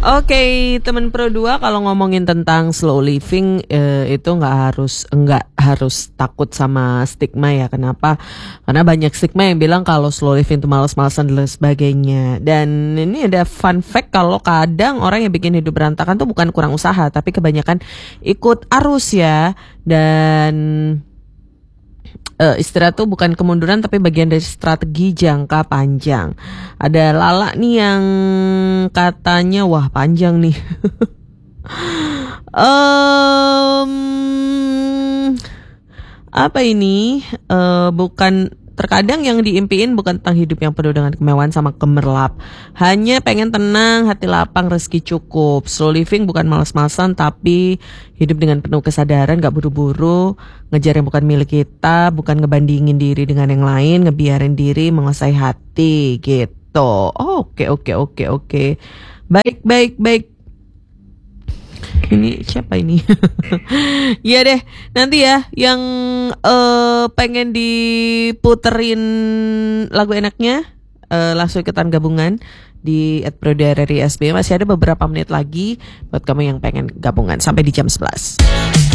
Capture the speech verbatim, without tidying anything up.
Oke, temen Pro dua, kalau ngomongin tentang slow living eh, itu nggak harus nggak harus takut sama stigma ya. Kenapa? Karena banyak stigma yang bilang kalau slow living itu malas-malasan dan lain sebagainya. Dan ini ada fun fact, kalau kadang orang yang bikin hidup berantakan tuh bukan kurang usaha, tapi kebanyakan ikut arus ya. Dan Uh, istirahat tuh bukan kemunduran, tapi bagian dari strategi jangka panjang. Ada Lala nih yang katanya, wah panjang nih. um, apa ini? Uh, bukan Terkadang yang diimpiin bukan tentang hidup yang penuh dengan kemewahan sama gemerlap. Hanya pengen tenang, hati lapang, rezeki cukup. Slow living bukan malas-malasan, tapi hidup dengan penuh kesadaran, gak buru-buru, ngejar yang bukan milik kita, bukan ngebandingin diri dengan yang lain, ngebiarin diri menguasai hati gitu. Oke, oke, oke, oke. Baik, baik, baik. Ini siapa ini? Iya deh, nanti ya yang uh, pengen diputerin lagu enaknya uh, langsung ikutan gabungan di at Pro dua R R I S B. Masih ada beberapa menit lagi buat kamu yang pengen gabungan sampai di jam sebelas.